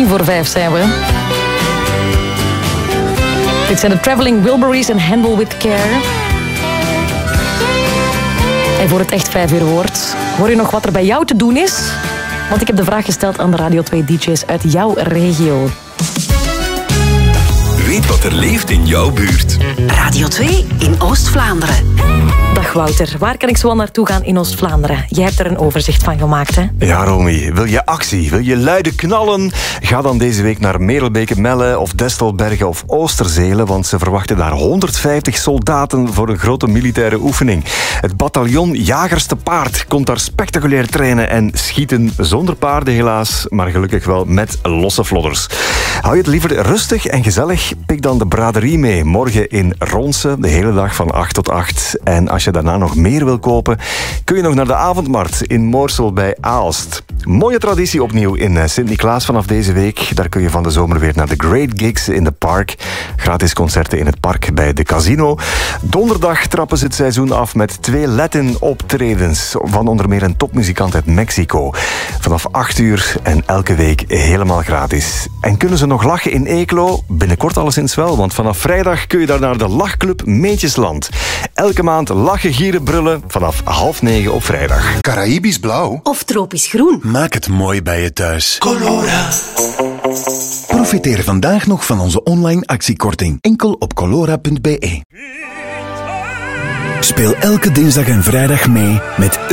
5:10 zijn we. Dit zijn de Traveling Wilburys en Handle With Care. En voor het echt 5 uur wordt, hoor je nog wat er bij jou te doen is? Want ik heb de vraag gesteld aan de Radio 2 DJ's uit jouw regio. Weet wat er leeft in jouw buurt. Radio 2 in Oost-Vlaanderen. Dag Wouter, waar kan ik zo naartoe gaan in Oost-Vlaanderen? Jij hebt er een overzicht van gemaakt, hè? Ja, Romy. Wil je actie? Wil je luide knallen? Ga dan deze week naar Merelbeke, Melle of Destelbergen of Oosterzelen, want ze verwachten daar 150 soldaten voor een grote militaire oefening. Het bataljon Jagers te Paard komt daar spectaculair trainen en schieten zonder paarden helaas, maar gelukkig wel met losse vlodders. Hou je het liever rustig en gezellig? Pik dan de braderie mee. Morgen in Ronse, de hele dag van 8 tot 8. En als je daarna nog meer wil kopen, kun je nog naar de avondmarkt in Moorsel bij Aalst. Mooie traditie opnieuw in Sint-Niklaas vanaf deze week. Daar kun je van de zomer weer naar de Great Gigs in the Park. Gratis concerten in het park bij de Casino. Donderdag trappen ze het seizoen af met 2 Latin-optredens van onder meer een topmuzikant uit Mexico. Vanaf 8 uur en elke week helemaal gratis. En kunnen ze nog lachen in Eeklo? Binnenkort alleszins wel, want vanaf vrijdag kun je daar naar de lachclub Meetjesland. Elke maand lachen, gieren, brullen vanaf 8:30 op vrijdag. Caraïbisch blauw Of tropisch groen. Maak het mooi bij je thuis. Colora. Profiteer vandaag nog van onze online actiekorting. Enkel op colora.be. Speel elke dinsdag en vrijdag mee met